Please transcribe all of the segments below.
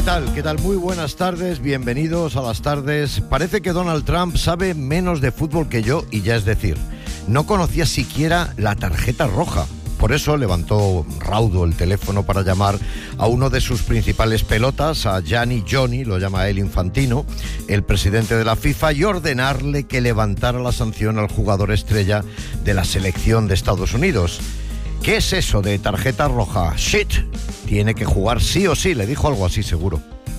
¿Qué tal? ¿Qué tal? Muy buenas tardes, bienvenidos a las tardes. Parece que Donald Trump sabe menos de fútbol que yo y ya es decir, no conocía siquiera la tarjeta roja. Por eso levantó raudo el teléfono para llamar a uno de sus principales pelotas, a Gianni Johnny, lo llama él Infantino, el presidente de la FIFA, y ordenarle que levantara la sanción al jugador estrella de la selección de Estados Unidos. ¿Qué es eso de tarjeta roja? Shit, tiene que jugar sí o sí, le dijo algo así seguro.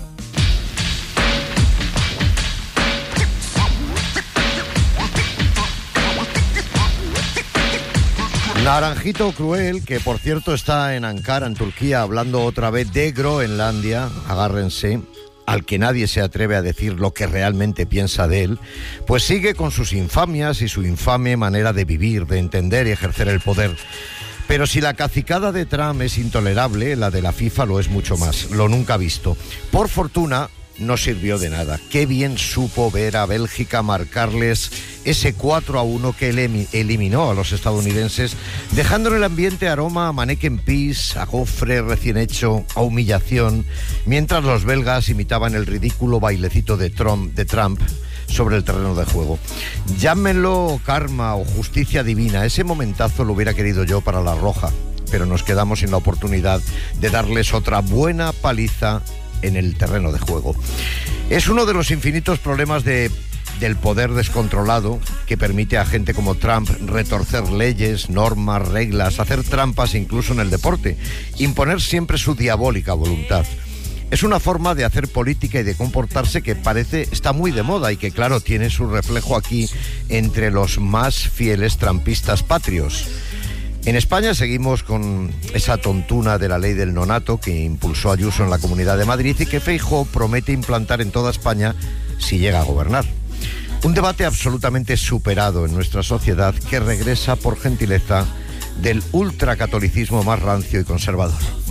Naranjito Cruel, que por cierto está en Ankara, en Turquía, hablando otra vez de Groenlandia, agárrense, al que nadie se atreve a decir lo que realmente piensa de él, pues sigue con sus infamias y su infame manera de vivir, de entender y ejercer el poder. Pero si la cacicada de Trump es intolerable, la de la FIFA lo es mucho más, lo nunca visto. Por fortuna, no sirvió de nada. Qué bien supo ver a Bélgica marcarles ese 4-1 que eliminó a los estadounidenses, dejando en el ambiente aroma a mannequin peas, a gofre recién hecho, a humillación, mientras los belgas imitaban el ridículo bailecito de Trump sobre el terreno de juego. Llámenlo karma o justicia divina, ese momentazo lo hubiera querido yo para la roja, pero nos quedamos sin la oportunidad de darles otra buena paliza en el terreno de juego. Es uno de los infinitos problemas del poder descontrolado que permite a gente como Trump retorcer leyes, normas, reglas, hacer trampas incluso en el deporte, imponer siempre su diabólica voluntad. Es una forma de hacer política y de comportarse que parece está muy de moda y que, claro, tiene su reflejo aquí entre los más fieles trumpistas patrios. En España seguimos con esa tontuna de la ley del nonato que impulsó Ayuso en la Comunidad de Madrid y que Feijóo promete implantar en toda España si llega a gobernar. Un debate absolutamente superado en nuestra sociedad que regresa por gentileza del ultracatolicismo más rancio y conservador.